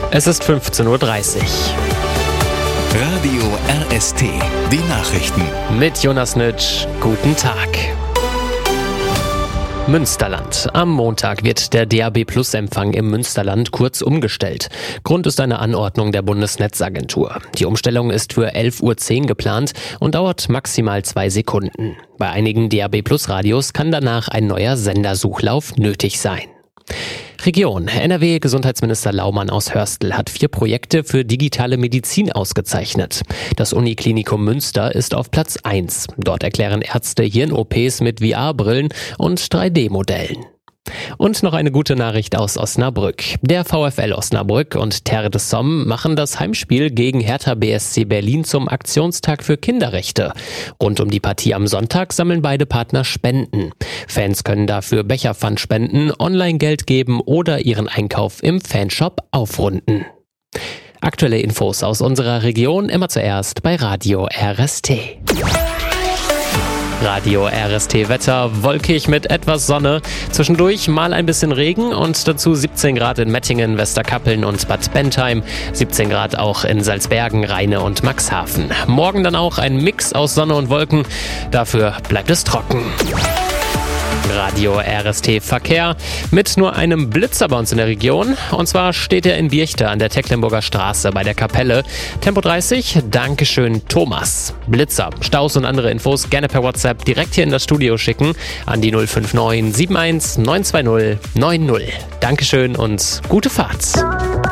Es ist 15:30 Uhr. Radio RST, die Nachrichten. Mit Jonas Nitsch, guten Tag. Münsterland. Am Montag wird der DAB+-Empfang im Münsterland kurz umgestellt. Grund ist eine Anordnung der Bundesnetzagentur. Die Umstellung ist für 11:10 Uhr geplant und dauert maximal 2 Sekunden. Bei einigen DAB+-Radios kann danach ein neuer Sendersuchlauf nötig sein. Region. NRW-Gesundheitsminister Laumann aus Hörstel hat 4 Projekte für digitale Medizin ausgezeichnet. Das Uniklinikum Münster ist auf Platz 1. Dort erklären Ärzte Hirn-OPs mit VR-Brillen und 3D-Modellen. Und noch eine gute Nachricht aus Osnabrück. Der VfL Osnabrück und Terre de Somme machen das Heimspiel gegen Hertha BSC Berlin zum Aktionstag für Kinderrechte. Rund um die Partie am Sonntag sammeln beide Partner Spenden. Fans können dafür Becherpfand spenden, Online-Geld geben oder ihren Einkauf im Fanshop aufrunden. Aktuelle Infos aus unserer Region immer zuerst bei Radio RST. Radio RST Wetter, wolkig mit etwas Sonne, zwischendurch mal ein bisschen Regen und dazu 17 Grad in Mettingen, Westerkappeln und Bad Bentheim, 17 Grad auch in Salzbergen, Rheine und Maxhafen. Morgen dann auch ein Mix aus Sonne und Wolken, dafür bleibt es trocken. Radio RST Verkehr mit nur einem Blitzer bei uns in der Region. Und zwar steht er in Birchte an der Tecklenburger Straße bei der Kapelle. Tempo 30, Dankeschön Thomas. Blitzer, Staus und andere Infos gerne per WhatsApp direkt hier in das Studio schicken an die 059 71 920 90. Dankeschön und gute Fahrt.